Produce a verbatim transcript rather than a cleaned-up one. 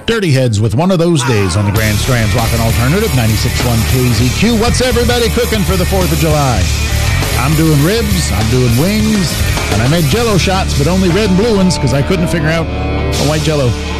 Dirty Heads with One of Those Days on the Grand Strand's Rockin' Alternative, ninety-six point one K Z Q. What's everybody cooking for the fourth of July? I'm doing ribs, I'm doing wings, and I made Jell-O shots, but only red and blue ones because I couldn't figure out a white Jell-O.